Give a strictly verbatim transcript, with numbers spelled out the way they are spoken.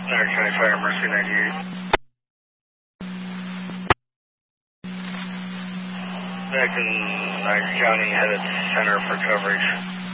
Niner County Fire, Mercy ninety-eight. Back in Niner County, headed center for coverage.